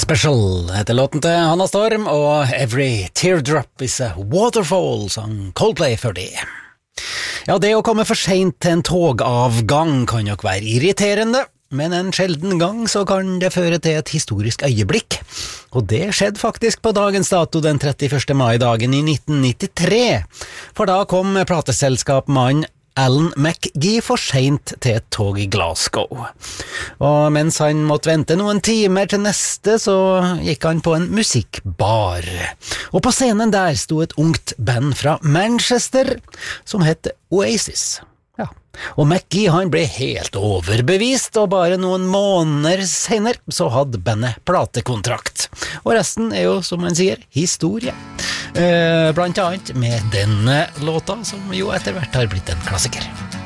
Special heter låten til Hanna Storm, og Every Teardrop is a Waterfall, sang Coldplay for det. Ja, det å komme for sent til en togavgang kan nok være irriterende, men en sjelden gang så kan det føre til et historisk øyeblikk. Og det skjedde faktisk på dagens dato den 31. mai-dagen i 1993, for da kom plateselskapmannen Alan McGee for sent til et tog i Glasgow. Og mens han måtte vente noen timer til neste, så gikk han på en musikkbar. Og på scenen der sto et ungt band fra Manchester som het Oasis. Ja. Og McGee han ble helt overbevist, og bare noen måneder senere så hadde bandet platekontrakt. Og resten er jo, som man sier, historie. Blant annet med denne låta, som jo etter hvert har blitt en klassiker.